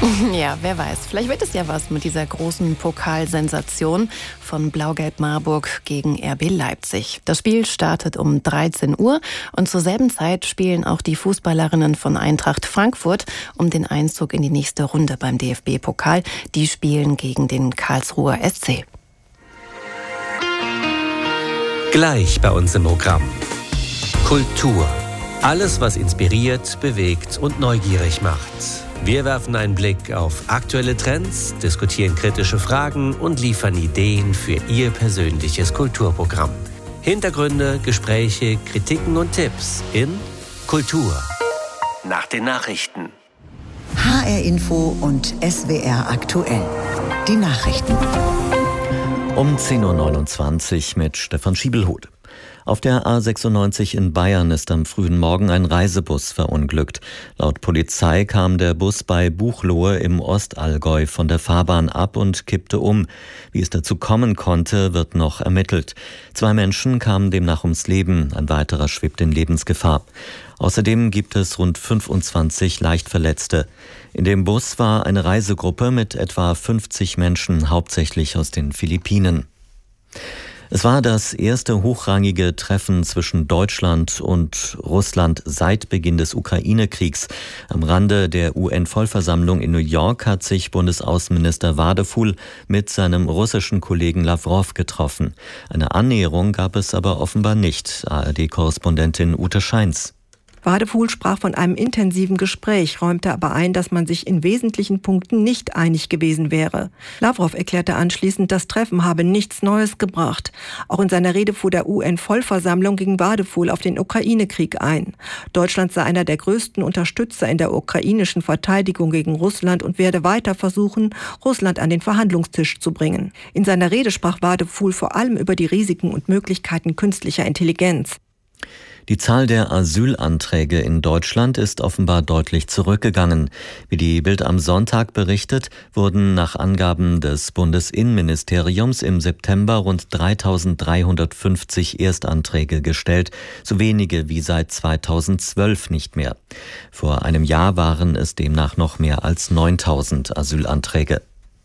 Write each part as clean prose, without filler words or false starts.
Ja, wer weiß. Vielleicht wird es ja was mit dieser großen Pokalsensation von Blau-Gelb Marburg gegen RB Leipzig. Das Spiel startet um 13 Uhr und zur selben Zeit spielen auch die Fußballerinnen von Eintracht Frankfurt um den Einzug in die nächste Runde beim DFB-Pokal. Die spielen gegen den Karlsruher SC. Gleich bei uns im Programm. Kultur. Alles, was inspiriert, bewegt und neugierig macht. Wir werfen einen Blick auf aktuelle Trends, diskutieren kritische Fragen und liefern Ideen für Ihr persönliches Kulturprogramm. Hintergründe, Gespräche, Kritiken und Tipps in Kultur. Nach den Nachrichten. HR Info und SWR aktuell. Die Nachrichten. Um 10.29 Uhr mit Stefan Schiebelhuth. Auf der A96 in Bayern ist am frühen Morgen ein Reisebus verunglückt. Laut Polizei kam der Bus bei Buchloe im Ostallgäu von der Fahrbahn ab und kippte um. Wie es dazu kommen konnte, wird noch ermittelt. 2 Menschen kamen demnach ums Leben, ein weiterer schwebt in Lebensgefahr. Außerdem gibt es rund 25 Leichtverletzte. In dem Bus war eine Reisegruppe mit etwa 50 Menschen, hauptsächlich aus den Philippinen. Es war das erste hochrangige Treffen zwischen Deutschland und Russland seit Beginn des Ukraine-Kriegs. Am Rande der UN-Vollversammlung in New York hat sich Bundesaußenminister Wadefuhl mit seinem russischen Kollegen Lawrow getroffen. Eine Annäherung gab es aber offenbar nicht. ARD-Korrespondentin Ute Scheins. Wadefuhl sprach von einem intensiven Gespräch, räumte aber ein, dass man sich in wesentlichen Punkten nicht einig gewesen wäre. Lawrow erklärte anschließend, das Treffen habe nichts Neues gebracht. Auch in seiner Rede vor der UN-Vollversammlung ging Wadefuhl auf den Ukraine-Krieg ein. Deutschland sei einer der größten Unterstützer in der ukrainischen Verteidigung gegen Russland und werde weiter versuchen, Russland an den Verhandlungstisch zu bringen. In seiner Rede sprach Wadefuhl vor allem über die Risiken und Möglichkeiten künstlicher Intelligenz. Die Zahl der Asylanträge in Deutschland ist offenbar deutlich zurückgegangen. Wie die Bild am Sonntag berichtet, wurden nach Angaben des Bundesinnenministeriums im September rund 3.350 Erstanträge gestellt, so wenige wie seit 2012 nicht mehr. Vor einem Jahr waren es demnach noch mehr als 9.000 Asylanträge.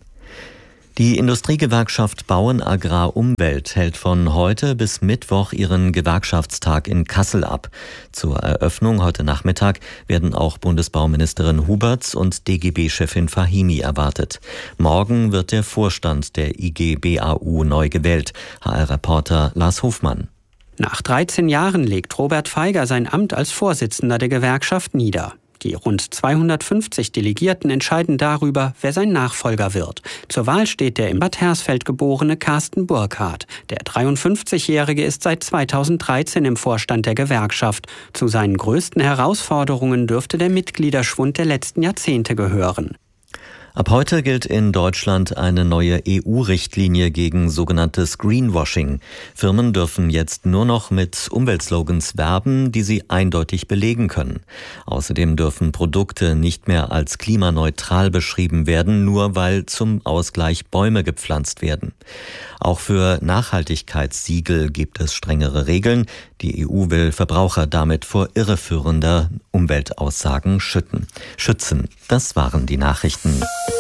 Die Industriegewerkschaft Bauen Agrar Umwelt hält von heute bis Mittwoch ihren Gewerkschaftstag in Kassel ab. Zur Eröffnung heute Nachmittag werden auch Bundesbauministerin Huberts und DGB-Chefin Fahimi erwartet. Morgen wird der Vorstand der IG BAU neu gewählt. HR-Reporter Lars Hofmann. Nach 13 Jahren legt Robert Feiger sein Amt als Vorsitzender der Gewerkschaft nieder. Die rund 250 Delegierten entscheiden darüber, wer sein Nachfolger wird. Zur Wahl steht der in Bad Hersfeld geborene Carsten Burkhardt. Der 53-Jährige ist seit 2013 im Vorstand der Gewerkschaft. Zu seinen größten Herausforderungen dürfte der Mitgliederschwund der letzten Jahrzehnte gehören. Ab heute gilt in Deutschland eine neue EU-Richtlinie gegen sogenanntes Greenwashing. Firmen dürfen jetzt nur noch mit Umweltslogans werben, die sie eindeutig belegen können. Außerdem dürfen Produkte nicht mehr als klimaneutral beschrieben werden, nur weil zum Ausgleich Bäume gepflanzt werden. Auch für Nachhaltigkeitssiegel gibt es strengere Regeln. Die EU will Verbraucher damit vor irreführender Umweltaussagen schützen. Das waren die Nachrichten.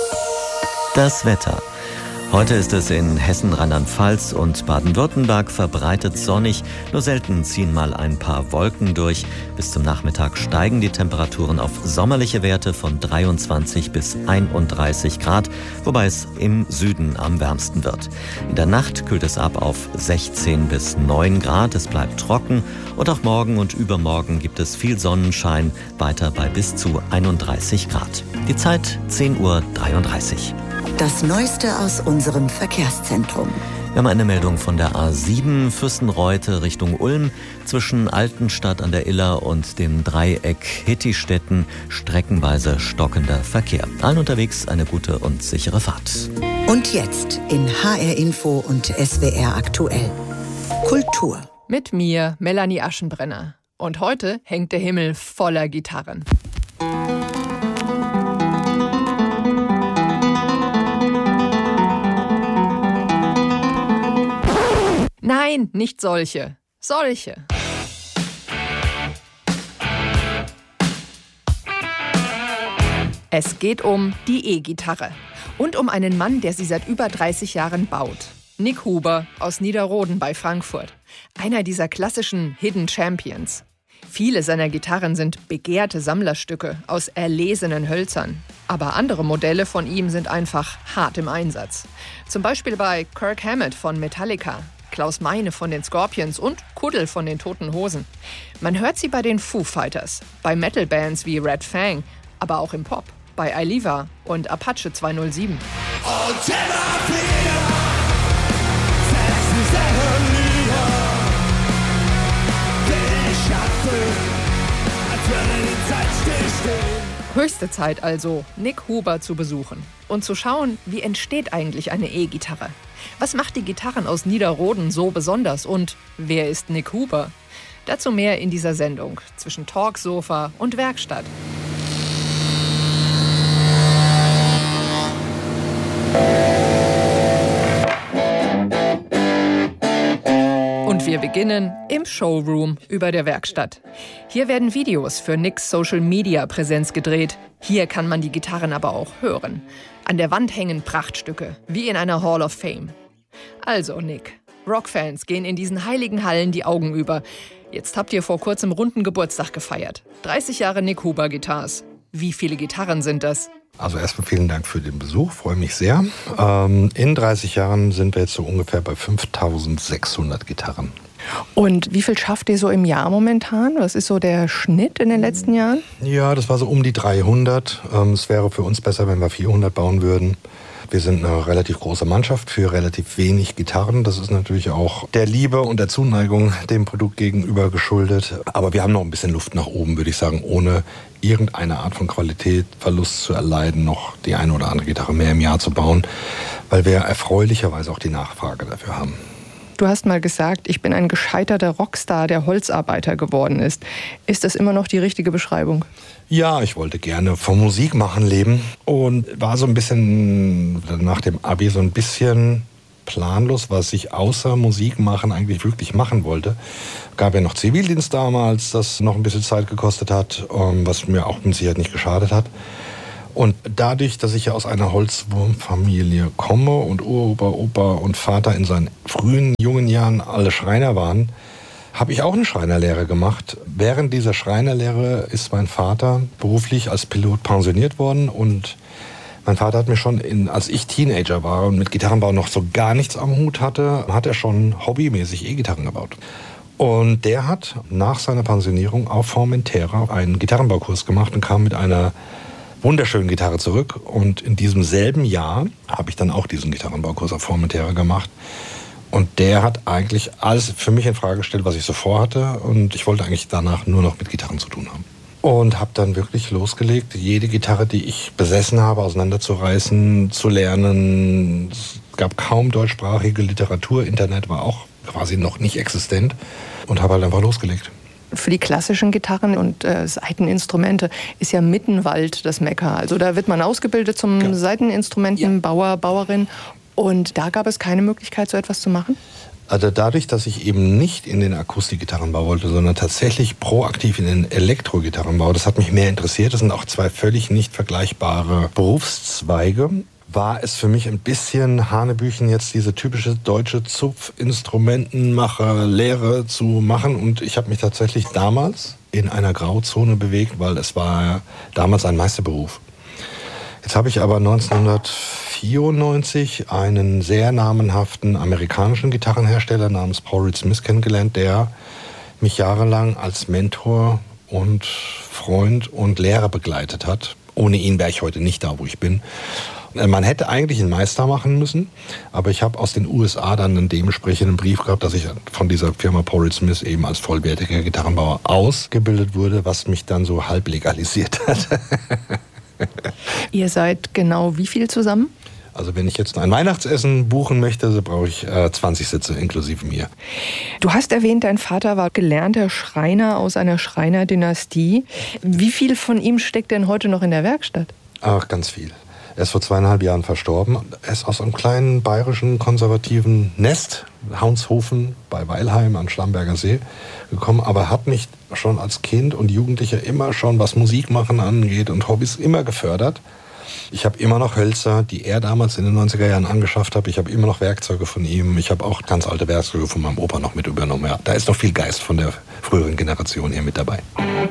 Das Wetter. Heute ist es in Hessen, Rheinland-Pfalz und Baden-Württemberg verbreitet sonnig. Nur selten ziehen mal ein paar Wolken durch. Bis zum Nachmittag steigen die Temperaturen auf sommerliche Werte von 23 bis 31 Grad, wobei es im Süden am wärmsten wird. In der Nacht kühlt es ab auf 16 bis 9 Grad. Es bleibt trocken und auch morgen und übermorgen gibt es viel Sonnenschein, weiter bei bis zu 31 Grad. Die Zeit 10.33 Uhr. Das Neueste aus unserem Verkehrszentrum. Wir haben eine Meldung von der A7 Fürstenreute Richtung Ulm. Zwischen Altenstadt an der Iller und dem Dreieck Hittistetten streckenweise stockender Verkehr. Allen unterwegs eine gute und sichere Fahrt. Und jetzt in HR Info und SWR aktuell. Kultur. Mit mir, Melanie Aschenbrenner. Und heute hängt der Himmel voller Gitarren. Nein, nicht solche. Solche. Es geht um die E-Gitarre und um einen Mann, der sie seit über 30 Jahren baut. Nick Huber aus Niederroden bei Frankfurt. Einer dieser klassischen Hidden Champions. Viele seiner Gitarren sind begehrte Sammlerstücke aus erlesenen Hölzern. Aber andere Modelle von ihm sind einfach hart im Einsatz. Zum Beispiel bei Kirk Hammett von Metallica, Klaus Meine von den Scorpions und Kuddel von den Toten Hosen. Man hört sie bei den Foo Fighters, bei Metal-Bands wie Red Fang, aber auch im Pop, bei Ailiva und Apache 207. Höchste Zeit also, Nick Huber zu besuchen und zu schauen, wie entsteht eigentlich eine E-Gitarre? Was macht die Gitarren aus Niederroden so besonders und wer ist Nick Huber? Dazu mehr in dieser Sendung zwischen Talksofa und Werkstatt. Und wir beginnen im Showroom über der Werkstatt. Hier werden Videos für Nicks Social-Media-Präsenz gedreht. Hier kann man die Gitarren aber auch hören. An der Wand hängen Prachtstücke, wie in einer Hall of Fame. Also Nick, Rockfans gehen in diesen heiligen Hallen die Augen über. Jetzt habt ihr vor kurzem runden Geburtstag gefeiert. 30 Jahre Nick Huber Guitars. Wie viele Gitarren sind das? Also erstmal vielen Dank für den Besuch, freue mich sehr. In 30 Jahren sind wir jetzt so ungefähr bei 5.600 Gitarren. Und wie viel schafft ihr so im Jahr momentan? Was ist so der Schnitt in den letzten Jahren? Ja, das war so um die 300. Es wäre für uns besser, wenn wir 400 bauen würden. Wir sind eine relativ große Mannschaft für relativ wenig Gitarren. Das ist natürlich auch der Liebe und der Zuneigung dem Produkt gegenüber geschuldet. Aber wir haben noch ein bisschen Luft nach oben, würde ich sagen, ohne irgendeine Art von Qualitätsverlust zu erleiden, noch die eine oder andere Gitarre mehr im Jahr zu bauen, weil wir erfreulicherweise auch die Nachfrage dafür haben. Du hast mal gesagt, ich bin ein gescheiterter Rockstar, der Holzarbeiter geworden ist. Ist das immer noch die richtige Beschreibung? Ja, ich wollte gerne vom Musikmachen leben und war so ein bisschen nach dem Abi so ein bisschen planlos, was ich außer Musik machen eigentlich wirklich machen wollte. Gab ja noch Zivildienst damals, das noch ein bisschen Zeit gekostet hat, was mir auch mit Sicherheit nicht geschadet hat. Und dadurch, dass ich ja aus einer Holzwurmfamilie komme und Opa und Vater in seinen frühen, jungen Jahren alle Schreiner waren, habe ich auch eine Schreinerlehre gemacht. Während dieser Schreinerlehre ist mein Vater beruflich als Pilot pensioniert worden und mein Vater hat mir schon, als ich Teenager war und mit Gitarrenbau noch so gar nichts am Hut hatte, hat er schon hobbymäßig E-Gitarren gebaut. Und der hat nach seiner Pensionierung auf Formentera einen Gitarrenbaukurs gemacht und kam mit einer wunderschönen Gitarre zurück. Und in diesem selben Jahr habe ich dann auch diesen Gitarrenbaukurs auf Formentera gemacht. Und der hat eigentlich alles für mich in Frage gestellt, was ich so vorhatte. Und ich wollte eigentlich danach nur noch mit Gitarren zu tun haben. Und habe dann wirklich losgelegt, jede Gitarre, die ich besessen habe, auseinanderzureißen, zu lernen. Es gab kaum deutschsprachige Literatur, Internet war auch quasi noch nicht existent und habe halt einfach losgelegt. Für die klassischen Gitarren und Saiteninstrumente ist ja Mittenwald das Mekka. Also da wird man ausgebildet zum Saiteninstrumentenbauer, Bauerin. Und da gab es keine Möglichkeit, so etwas zu machen? Also dadurch, dass ich eben nicht in den Akustikgitarrenbau wollte, sondern tatsächlich proaktiv in den Elektrogitarrenbau, das hat mich mehr interessiert. Das sind auch zwei völlig nicht vergleichbare Berufszweige. War es für mich ein bisschen Hanebüchen, jetzt diese typische deutsche Zupfinstrumentenmacher-Lehre zu machen. Und ich habe mich tatsächlich damals in einer Grauzone bewegt, weil es war ja damals ein Meisterberuf. Jetzt habe ich aber 1994 einen sehr namenhaften amerikanischen Gitarrenhersteller namens Paul Reed Smith kennengelernt, der mich jahrelang als Mentor und Freund und Lehrer begleitet hat. Ohne ihn wäre ich heute nicht da, wo ich bin. Man hätte eigentlich einen Meister machen müssen, aber ich habe aus den USA dann einen dementsprechenden Brief gehabt, dass ich von dieser Firma Paul Reed Smith eben als vollwertiger Gitarrenbauer ausgebildet wurde, was mich dann so halb legalisiert hat. Ihr seid genau wie viel zusammen? Also wenn ich jetzt ein Weihnachtsessen buchen möchte, so brauche ich 20 Sitze inklusive mir. Du hast erwähnt, dein Vater war gelernter Schreiner aus einer Schreinerdynastie. Wie viel von ihm steckt denn heute noch in der Werkstatt? Ach, ganz viel. Er ist vor 2,5 Jahren verstorben. Er ist aus einem kleinen bayerischen konservativen Nest, Haunshofen bei Weilheim am Starnberger See, gekommen, aber hat mich schon als Kind und Jugendlicher immer schon, was Musikmachen angeht und Hobbys, immer gefördert. Ich habe immer noch Hölzer, die er damals in den 90er Jahren angeschafft hat. Ich habe immer noch Werkzeuge von ihm. Ich habe auch ganz alte Werkzeuge von meinem Opa noch mit übernommen. Ja, da ist noch viel Geist von der früheren Generation hier mit dabei.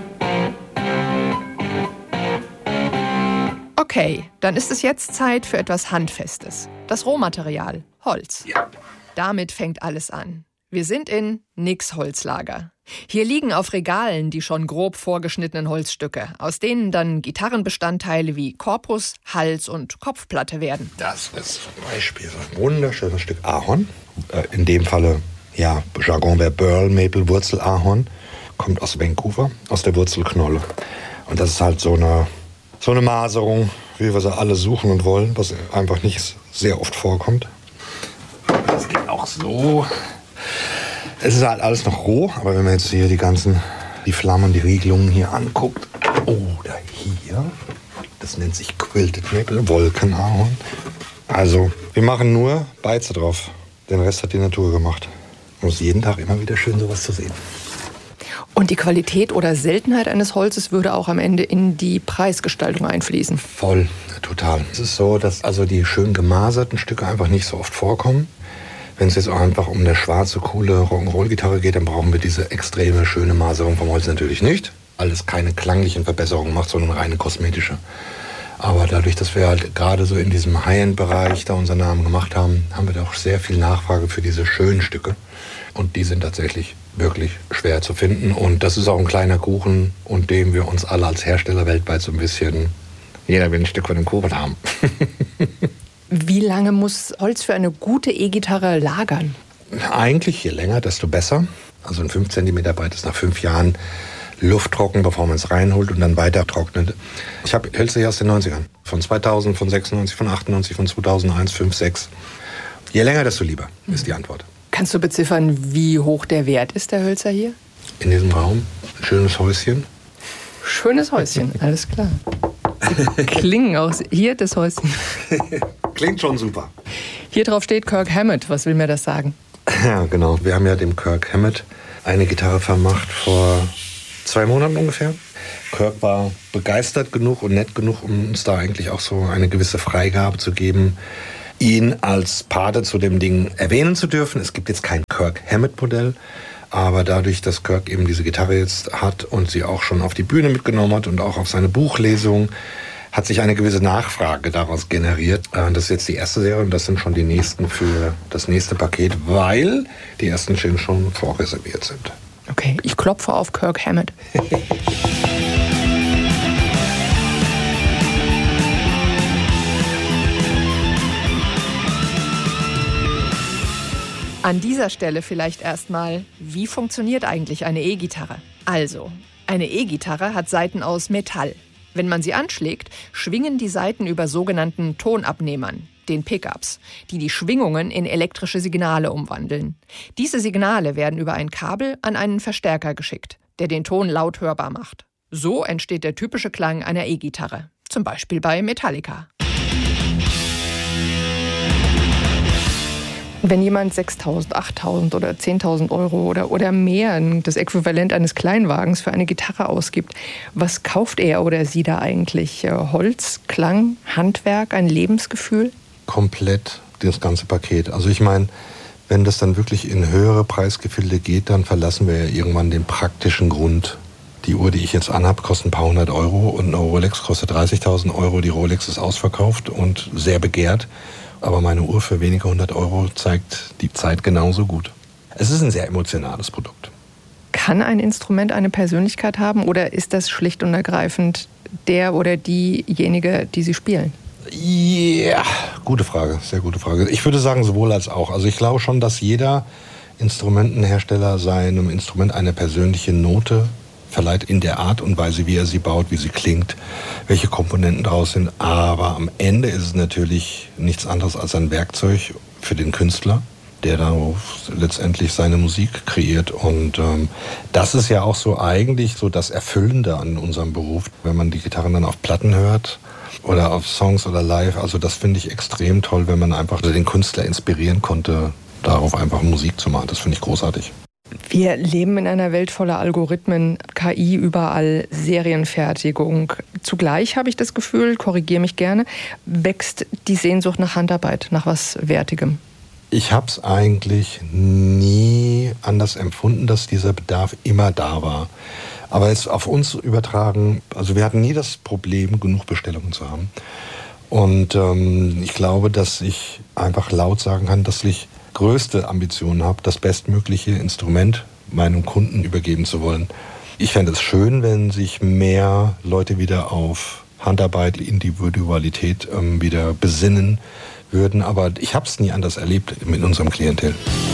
Okay, dann ist es jetzt Zeit für etwas Handfestes. Das Rohmaterial, Holz. Ja. Damit fängt alles an. Wir sind in Nicks Holzlager. Hier liegen auf Regalen die schon grob vorgeschnittenen Holzstücke, aus denen dann Gitarrenbestandteile wie Korpus, Hals und Kopfplatte werden. Das ist zum Beispiel so ein wunderschönes Stück Ahorn. In dem Falle, ja, Jargon wäre Burl Maple Wurzel-Ahorn. Kommt aus Vancouver, aus der Wurzelknolle. Und das ist halt so eine Maserung, wie wir sie alle suchen und wollen, was einfach nicht sehr oft vorkommt. Das geht auch so. Es ist halt alles noch roh, aber wenn man jetzt hier die Flammen, die Riegelungen hier anguckt, oder hier, das nennt sich Quilted Maple, Wolkenahorn. Also, wir machen nur Beize drauf. Den Rest hat die Natur gemacht. Und es ist jeden Tag immer wieder schön, sowas zu sehen. Und die Qualität oder Seltenheit eines Holzes würde auch am Ende in die Preisgestaltung einfließen? Voll, total. Es ist so, dass also die schön gemaserten Stücke einfach nicht so oft vorkommen. Wenn es jetzt auch einfach um eine schwarze, coole Rock'n'Roll-Gitarre geht, dann brauchen wir diese extreme, schöne Maserung vom Holz natürlich nicht. Alles keine klanglichen Verbesserungen macht, sondern reine kosmetische. Aber dadurch, dass wir halt gerade so in diesem High-End-Bereich da unseren Namen gemacht haben, haben wir da auch sehr viel Nachfrage für diese schönen Stücke. Und die sind tatsächlich wirklich schwer zu finden. Und das ist auch ein kleiner Kuchen, und dem wir uns alle als Hersteller weltweit so ein bisschen, jeder will ein Stück von dem Kuchen haben. Wie lange muss Holz für eine gute E-Gitarre lagern? Eigentlich je länger, desto besser. Also ein 5 cm Brett ist nach 5 Jahren lufttrocken, bevor man es reinholt und dann weiter trocknet. Ich habe Hölzer hier aus den 90ern. Von 2000, von 96, von 98, von 2001, 5, 6. Je länger, desto lieber, ist die Antwort. Kannst du beziffern, wie hoch der Wert ist, der Hölzer hier? In diesem Raum, ein schönes Häuschen. Schönes Häuschen, alles klar. Klingen aus. Hier das Häuschen. Klingt schon super. Hier drauf steht Kirk Hammett. Was will mir das sagen? Ja, genau. Wir haben ja dem Kirk Hammett eine Gitarre vermacht vor 2 Monaten ungefähr. Kirk war begeistert genug und nett genug, um uns da eigentlich auch so eine gewisse Freigabe zu geben, ihn als Pate zu dem Ding erwähnen zu dürfen. Es gibt jetzt kein Kirk Hammett-Modell, aber dadurch, dass Kirk eben diese Gitarre jetzt hat und sie auch schon auf die Bühne mitgenommen hat und auch auf seine Buchlesung, hat sich eine gewisse Nachfrage daraus generiert. Das ist jetzt die erste Serie und das sind schon die nächsten für das nächste Paket, weil die ersten schon vorreserviert sind. Okay, ich klopfe auf Kirk Hammett. An dieser Stelle vielleicht erstmal, wie funktioniert eigentlich eine E-Gitarre? Also, eine E-Gitarre hat Saiten aus Metall. Wenn man sie anschlägt, schwingen die Saiten über sogenannten Tonabnehmern, den Pickups, die die Schwingungen in elektrische Signale umwandeln. Diese Signale werden über ein Kabel an einen Verstärker geschickt, der den Ton laut hörbar macht. So entsteht der typische Klang einer E-Gitarre, zum Beispiel bei Metallica. Wenn jemand 6.000, 8.000 oder 10.000 Euro oder mehr, das Äquivalent eines Kleinwagens, für eine Gitarre ausgibt, was kauft er oder sie da eigentlich? Holz, Klang, Handwerk, ein Lebensgefühl? Komplett das ganze Paket. Also ich meine, wenn das dann wirklich in höhere Preisgefilde geht, dann verlassen wir ja irgendwann den praktischen Grund. Die Uhr, die ich jetzt anhabe, kostet ein paar 100 Euro und eine Rolex kostet 30.000 Euro. Die Rolex ist ausverkauft und sehr begehrt. Aber meine Uhr für wenige 100 Euro zeigt die Zeit genauso gut. Es ist ein sehr emotionales Produkt. Kann ein Instrument eine Persönlichkeit haben oder ist das schlicht und ergreifend der oder diejenige, die sie spielen? Ja, gute Frage, sehr gute Frage. Ich würde sagen, sowohl als auch. Also ich glaube schon, dass jeder Instrumentenhersteller seinem Instrument eine persönliche Note verleiht in der Art und Weise, wie er sie baut, wie sie klingt, welche Komponenten draus sind. Aber am Ende ist es natürlich nichts anderes als ein Werkzeug für den Künstler, der darauf letztendlich seine Musik kreiert. Und das ist ja auch so eigentlich so das Erfüllende an unserem Beruf. Wenn man die Gitarren dann auf Platten hört, oder auf Songs oder live. Also das finde ich extrem toll, wenn man einfach den Künstler inspirieren konnte, darauf einfach Musik zu machen. Das finde ich großartig. Wir leben in einer Welt voller Algorithmen, KI überall, Serienfertigung. Zugleich habe ich das Gefühl, korrigiere mich gerne, wächst die Sehnsucht nach Handarbeit, nach was Wertigem. Ich habe es eigentlich nie anders empfunden, dass dieser Bedarf immer da war. Aber jetzt auf uns übertragen, also wir hatten nie das Problem, genug Bestellungen zu haben. Und ich glaube, dass ich einfach laut sagen kann, dass ich größte Ambitionen habe, das bestmögliche Instrument meinem Kunden übergeben zu wollen. Ich fände es schön, wenn sich mehr Leute wieder auf Handarbeit, Individualität wieder besinnen würden. Aber ich habe es nie anders erlebt mit unserem Klientel.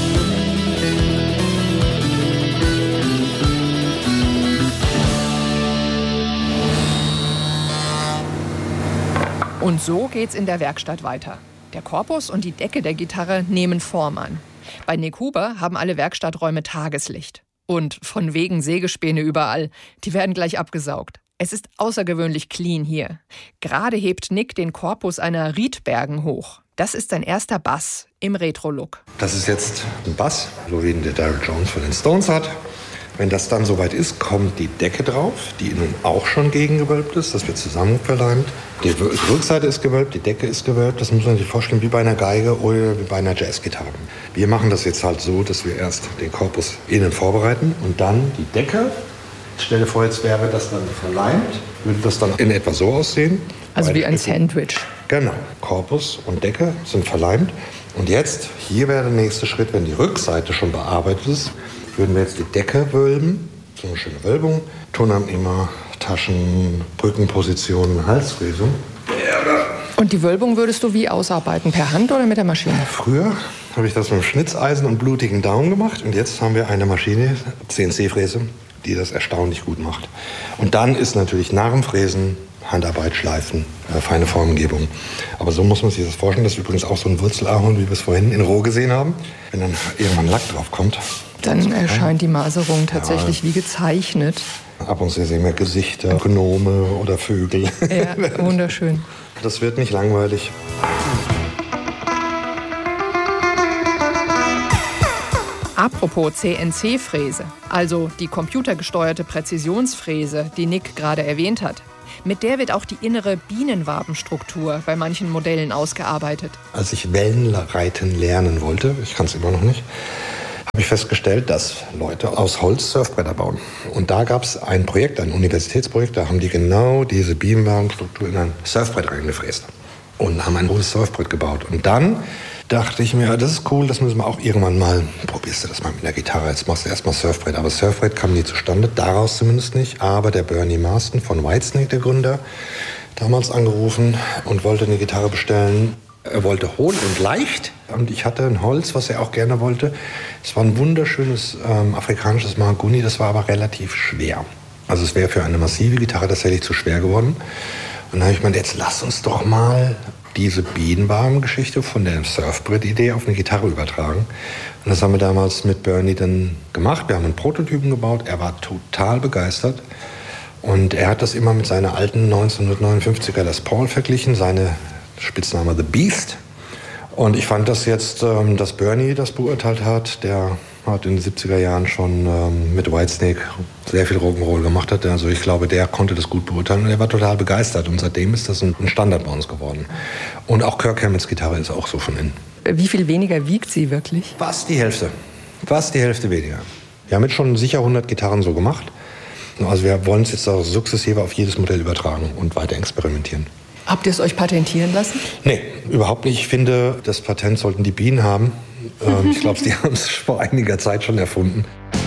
Und so geht's in der Werkstatt weiter. Der Korpus und die Decke der Gitarre nehmen Form an. Bei Nick Huber haben alle Werkstatträume Tageslicht. Und von wegen Sägespäne überall. Die werden gleich abgesaugt. Es ist außergewöhnlich clean hier. Gerade hebt Nick den Korpus einer Riedbergen hoch. Das ist sein erster Bass im Retro-Look. Das ist jetzt ein Bass, so wie ihn der Daryl Jones von den Stones hat. Wenn das dann soweit ist, kommt die Decke drauf, die innen auch schon gegengewölbt ist. Das wird zusammen verleimt. Die Rückseite ist gewölbt, die Decke ist gewölbt. Das muss man sich vorstellen wie bei einer Geige oder wie bei einer Jazzgitarre. Wir machen das jetzt halt so, dass wir erst den Korpus innen vorbereiten und dann die Decke. Stell dir vor, jetzt wäre das dann verleimt, würde das dann in etwa so aussehen. Also wie ein Sandwich. Genau. Korpus und Decke sind verleimt. Und jetzt, hier wäre der nächste Schritt, wenn die Rückseite schon bearbeitet ist, würden wir jetzt die Decke wölben, so eine schöne Wölbung, Tonabnehmer, Taschen, Brückenpositionen, Halsfräse. Und die Wölbung würdest du wie ausarbeiten, per Hand oder mit der Maschine? Früher habe ich das mit dem Schnitzeisen und blutigen Daumen gemacht und jetzt haben wir eine Maschine, CNC-Fräse, die das erstaunlich gut macht. Und dann ist natürlich nach dem Fräsen Handarbeit, Schleifen, feine Formengebung. Aber so muss man sich das vorstellen. Das ist übrigens auch so ein Wurzelahorn, wie wir es vorhin in Roh gesehen haben. Wenn dann irgendwann Lack drauf kommt, dann erscheint die Maserung tatsächlich wie gezeichnet. Ab und zu sehen wir Gesichter, Gnome oder Vögel. Ja, wunderschön. Das wird nicht langweilig. Apropos CNC-Fräse, also die computergesteuerte Präzisionsfräse, die Nick gerade erwähnt hat. Mit der wird auch die innere Bienenwabenstruktur bei manchen Modellen ausgearbeitet. Als ich Wellenreiten lernen wollte, ich kann es immer noch nicht, habe ich festgestellt, dass Leute aus Holz Surfbretter bauen. Und da gab es ein Projekt, ein Universitätsprojekt, da haben die genau diese Bienenwabenstruktur in ein Surfbrett reingefräst und haben ein großes Surfbrett gebaut. Und dann dachte ich mir, das ist cool, das müssen wir auch irgendwann mal, probierst du das mal mit der Gitarre, jetzt machst du erstmal Surfbrett. Aber Surfbrett kam nie zustande, daraus zumindest nicht. Aber der Bernie Marston von Whitesnake, der Gründer, damals angerufen und wollte eine Gitarre bestellen. Er wollte hohl und leicht und ich hatte ein Holz, was er auch gerne wollte. Es war ein wunderschönes afrikanisches Mahagoni, das war aber relativ schwer. Also es wäre für eine massive Gitarre tatsächlich zu schwer geworden. Und dann habe ich gemeint, jetzt lass uns doch mal diese Bienenwaben-Geschichte von der Surfbrett-Idee auf eine Gitarre übertragen. Und das haben wir damals mit Bernie dann gemacht. Wir haben einen Prototypen gebaut. Er war total begeistert. Und er hat das immer mit seiner alten 1959er Les Paul verglichen, seine Spitzname The Beast. Und ich fand das jetzt, dass Bernie das beurteilt hat. Der hat in den 70er Jahren schon mit Whitesnake sehr viel Rock'n'Roll gemacht hat. Also ich glaube, der konnte das gut beurteilen und er war total begeistert. Und seitdem ist das ein Standard bei uns geworden. Und auch Kirk Hammetts Gitarre ist auch so von innen. Wie viel weniger wiegt sie wirklich? Fast die Hälfte. Fast die Hälfte weniger. Wir haben jetzt schon sicher 100 Gitarren so gemacht. Also wir wollen es jetzt auch sukzessive auf jedes Modell übertragen und weiter experimentieren. Habt ihr es euch patentieren lassen? Nee, überhaupt nicht. Ich finde, das Patent sollten die Bienen haben. Ich glaube, die haben es vor einiger Zeit schon erfunden.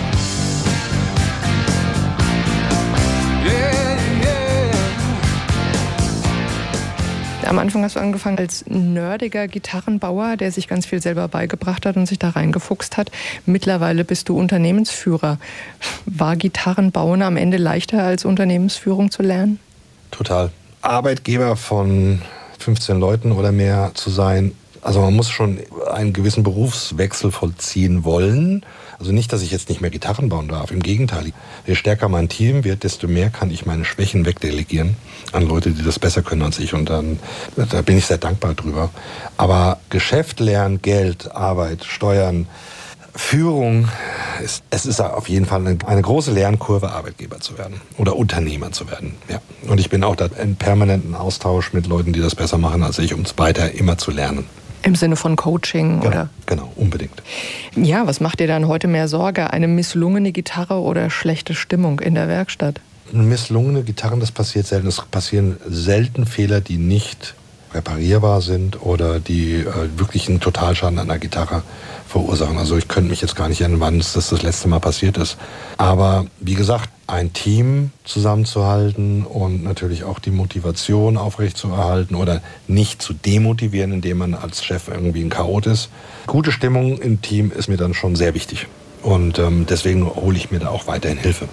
Am Anfang hast du angefangen als nerdiger Gitarrenbauer, der sich ganz viel selber beigebracht hat und sich da reingefuchst hat. Mittlerweile bist du Unternehmensführer. War Gitarrenbauen am Ende leichter als Unternehmensführung zu lernen? Total. Arbeitgeber von 15 Leuten oder mehr zu sein, Also man muss schon einen gewissen Berufswechsel vollziehen wollen. Also nicht, dass ich jetzt nicht mehr Gitarren bauen darf. Im Gegenteil, je stärker mein Team wird, desto mehr kann ich meine Schwächen wegdelegieren an Leute, die das besser können als ich. Und da bin ich sehr dankbar drüber. Aber Geschäft lernen, Geld, Arbeit, Steuern, Führung, es ist auf jeden Fall eine große Lernkurve, Arbeitgeber zu werden oder Unternehmer zu werden. Ja. Und ich bin auch da in permanenten Austausch mit Leuten, die das besser machen als ich, um es weiter immer zu lernen. Im Sinne von Coaching, genau, oder? Genau, unbedingt. Ja, was macht dir dann heute mehr Sorge? Eine misslungene Gitarre oder schlechte Stimmung in der Werkstatt? Misslungene Gitarren, das passiert selten. Es passieren selten Fehler, die nicht reparierbar sind oder die wirklich einen Totalschaden an der Gitarre verursachen. Also ich könnte mich jetzt gar nicht erinnern, wann das letzte Mal passiert ist. Aber wie gesagt, ein Team zusammenzuhalten und natürlich auch die Motivation aufrechtzuerhalten oder nicht zu demotivieren, indem man als Chef irgendwie ein Chaot ist. Gute Stimmung im Team ist mir dann schon sehr wichtig. Und deswegen hole ich mir da auch weiterhin Hilfe.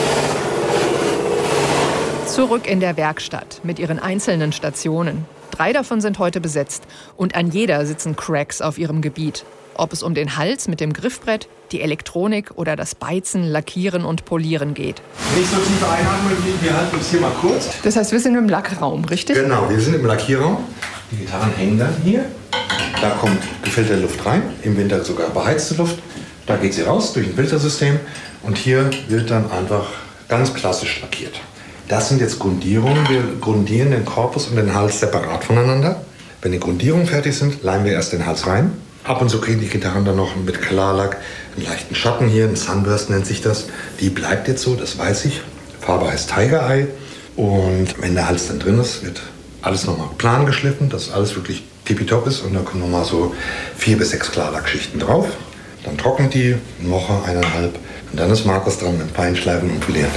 Zurück in der Werkstatt mit ihren einzelnen Stationen. 3 davon sind heute besetzt und an jeder sitzen Cracks auf ihrem Gebiet. Ob es um den Hals mit dem Griffbrett, die Elektronik oder das Beizen, Lackieren und Polieren geht. Nicht so tief einatmen, wir halten uns hier mal kurz. Das heißt, wir sind im Lackraum, richtig? Genau, wir sind im Lackierraum. Die Gitarren hängen dann hier. Da kommt gefilterte Luft rein, im Winter sogar beheizte Luft. Da geht sie raus durch ein Filtersystem und hier wird dann einfach ganz klassisch lackiert. Das sind jetzt Grundierungen. Wir grundieren den Korpus und den Hals separat voneinander. Wenn die Grundierungen fertig sind, leimen wir erst den Hals rein. Ab und zu kriegen die Gitarren dann noch mit Klarlack einen leichten Schatten hier, ein Sunburst nennt sich das. Die bleibt jetzt so, das weiß ich. Farbe heißt Tiger Eye. Und wenn der Hals dann drin ist, wird alles nochmal plan geschliffen, dass alles wirklich tippitopp ist. Und dann kommen nochmal so 4 bis 6 Klarlackschichten drauf. Dann trocknet die, eine Woche, 1,5. Und dann ist Markus dran mit Feinschleifen und Polieren.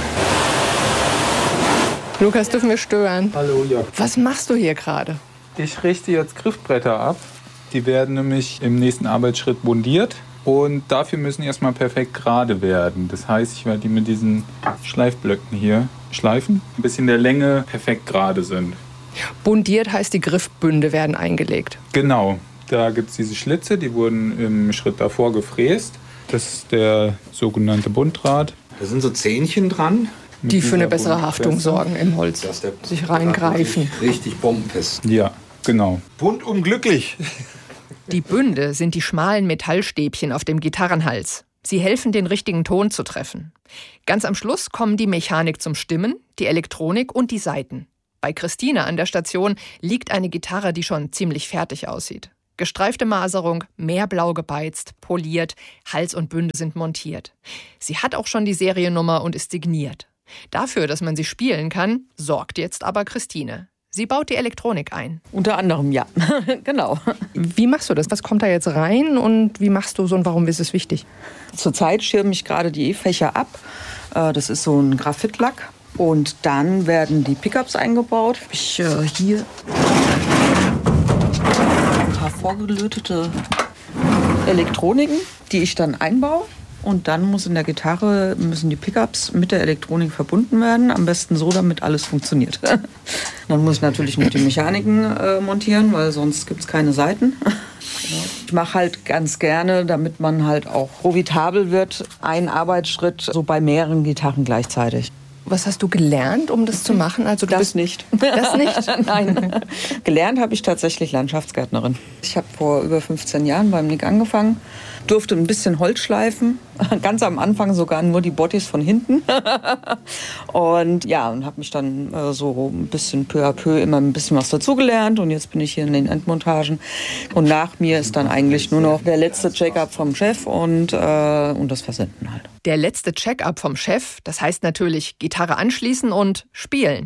Lukas, dürfen wir stören? Hallo, ja. Was machst du hier gerade? Ich richte jetzt Griffbretter ab. Die werden nämlich im nächsten Arbeitsschritt bundiert. Und dafür müssen erstmal perfekt gerade werden. Das heißt, ich werde die mit diesen Schleifblöcken hier schleifen, bis in der Länge perfekt gerade sind. Bundiert heißt, die Griffbünde werden eingelegt. Genau, da gibt es diese Schlitze, die wurden im Schritt davor gefräst. Das ist der sogenannte Bunddraht. Da sind so Zähnchen dran, die für eine bessere Haftung sorgen im Holz, dass der sich reingreifen. Richtig bombenfest. Ja, genau. Rundum glücklich. Die Bünde sind die schmalen Metallstäbchen auf dem Gitarrenhals. Sie helfen, den richtigen Ton zu treffen. Ganz am Schluss kommen die Mechanik zum Stimmen, die Elektronik und die Saiten. Bei Christine an der Station liegt eine Gitarre, die schon ziemlich fertig aussieht. Gestreifte Maserung, meerblau gebeizt, poliert, Hals und Bünde sind montiert. Sie hat auch schon die Seriennummer und ist signiert. Dafür, dass man sie spielen kann, sorgt jetzt aber Christine. Sie baut die Elektronik ein. Unter anderem, ja. Genau. Wie machst du das? Was kommt da jetzt rein und wie machst du so und warum ist es wichtig? Zurzeit schirme ich gerade die E-Fächer ab. Das ist so ein Graphitlack. Und dann werden die Pickups eingebaut. Ich hier ein paar vorgelötete Elektroniken, die ich dann einbaue. Und dann müssen die Pickups mit der Elektronik verbunden werden. Am besten so, damit alles funktioniert. Dann muss ich natürlich noch die Mechaniken montieren, weil sonst gibt es keine Saiten. Ich mache halt ganz gerne, damit man halt auch profitabel wird, einen Arbeitsschritt so bei mehreren Gitarren gleichzeitig. Was hast du gelernt, um das zu machen? Also das nicht. Das nicht? Nein. Gelernt habe ich tatsächlich Landschaftsgärtnerin. Ich habe vor über 15 Jahren beim Nick angefangen, durfte ein bisschen Holz schleifen. Ganz am Anfang sogar nur die Bodies von hinten. Und ja, und habe mich dann so ein bisschen peu à peu immer ein bisschen was dazugelernt. Und jetzt bin ich hier in den Endmontagen. Und nach mir ist dann eigentlich nur noch der letzte Check-up vom Chef und das Versenden halt. Der letzte Check-up vom Chef, das heißt natürlich Gitarre anschließen und spielen.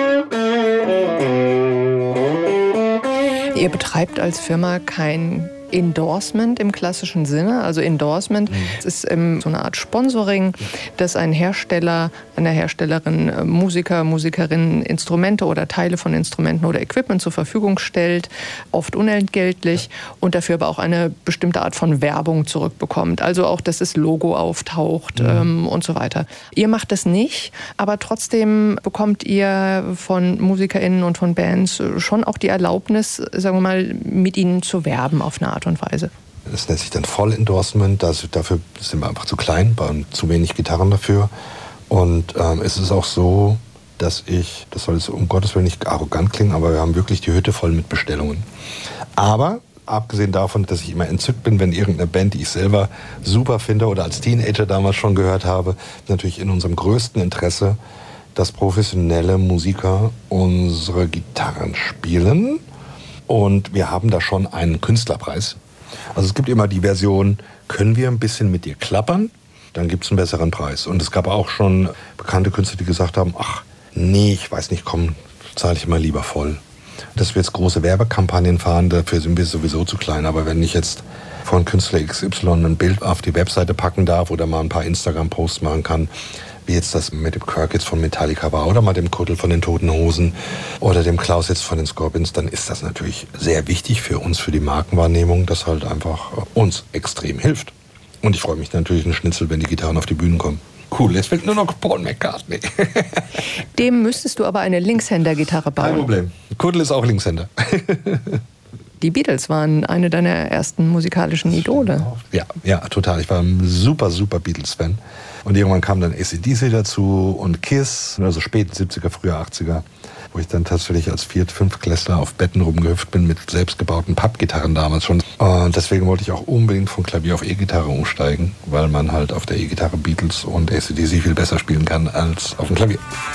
Ihr betreibt als Firma kein Endorsement im klassischen Sinne. Also Endorsement ist so eine Art Sponsoring, dass ein Hersteller, eine Herstellerin Musiker, Musikerinnen Instrumente oder Teile von Instrumenten oder Equipment zur Verfügung stellt, oft unentgeltlich und dafür aber auch eine bestimmte Art von Werbung zurückbekommt. Also auch, dass das Logo auftaucht und so weiter. Ihr macht das nicht, aber trotzdem bekommt ihr von MusikerInnen und von Bands schon auch die Erlaubnis, sagen wir mal, mit ihnen zu werben auf eine Art und Weise. Das nennt sich dann Vollendorsement. Dafür sind wir einfach zu klein, waren zu wenig Gitarren dafür. Und es ist auch so, dass das soll jetzt um Gottes Willen nicht arrogant klingen, aber wir haben wirklich die Hütte voll mit Bestellungen. Aber abgesehen davon, dass ich immer entzückt bin, wenn irgendeine Band, die ich selber super finde oder als Teenager damals schon gehört habe, ist natürlich in unserem größten Interesse, dass professionelle Musiker unsere Gitarren spielen. Und wir haben da schon einen Künstlerpreis. Also es gibt immer die Version, können wir ein bisschen mit dir klappern? Dann gibt es einen besseren Preis. Und es gab auch schon bekannte Künstler, die gesagt haben, ach nee, ich weiß nicht, komm, zahle ich mal lieber voll. Dass wir jetzt große Werbekampagnen fahren, dafür sind wir sowieso zu klein. Aber wenn ich jetzt von Künstler XY ein Bild auf die Webseite packen darf oder mal ein paar Instagram-Posts machen kann, wie jetzt das mit dem Kirk jetzt von Metallica war oder mal dem Kudel von den Toten Hosen oder dem Klaus jetzt von den Scorpions, dann ist das natürlich sehr wichtig für uns, für die Markenwahrnehmung, das halt einfach uns extrem hilft. Und ich freue mich natürlich ein Schnitzel, wenn die Gitarren auf die Bühnen kommen. Cool, jetzt fehlt nur noch Paul McCartney. Dem müsstest du aber eine Linkshänder-Gitarre bauen. Kein Problem. Kudel ist auch Linkshänder. Die Beatles waren eine deiner ersten musikalischen Idole. Ja, total. Ich war ein super Beatles-Fan. Und irgendwann kam dann AC/DC dazu und Kiss, also späten 70er, früher 80er, wo ich dann tatsächlich als 4-, 5-Klässler auf Betten rumgehüpft bin mit selbstgebauten Pappgitarren damals schon. Und deswegen wollte ich auch unbedingt von Klavier auf E-Gitarre umsteigen, weil man halt auf der E-Gitarre Beatles und AC/DC viel besser spielen kann als auf dem Klavier.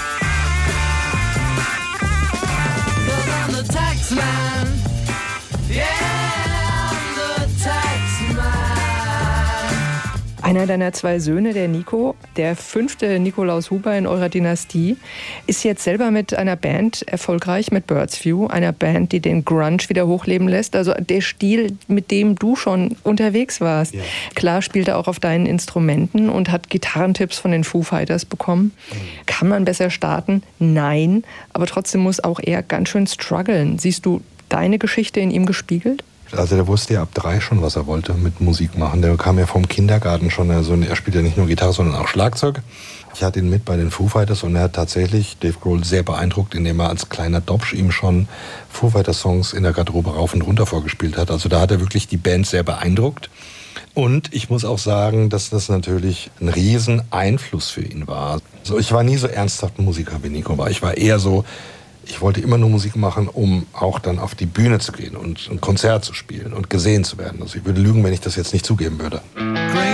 Einer deiner 2 Söhne, der Nico, der 5. Nikolaus Huber in eurer Dynastie, ist jetzt selber mit einer Band erfolgreich, mit Birds View, einer Band, die den Grunge wieder hochleben lässt. Also der Stil, mit dem du schon unterwegs warst. Ja. Klar spielt er auch auf deinen Instrumenten und hat Gitarrentipps von den Foo Fighters bekommen. Kann man besser starten? Nein. Aber trotzdem muss auch er ganz schön strugglen. Siehst du deine Geschichte in ihm gespiegelt? Also der wusste ja ab 3 schon, was er wollte mit Musik machen. Der kam ja vom Kindergarten schon. Also er spielt ja nicht nur Gitarre, sondern auch Schlagzeug. Ich hatte ihn mit bei den Foo Fighters und er hat tatsächlich Dave Grohl sehr beeindruckt, indem er als kleiner Dobsch ihm schon Foo Fighters Songs in der Garderobe rauf und runter vorgespielt hat. Also da hat er wirklich die Band sehr beeindruckt. Und ich muss auch sagen, dass das natürlich ein riesen Einfluss für ihn war. Also ich war nie so ernsthaft Musiker wie Nico war. Ich war eher so, ich wollte immer nur Musik machen, um auch dann auf die Bühne zu gehen und ein Konzert zu spielen und gesehen zu werden. Also ich würde lügen, wenn ich das jetzt nicht zugeben würde.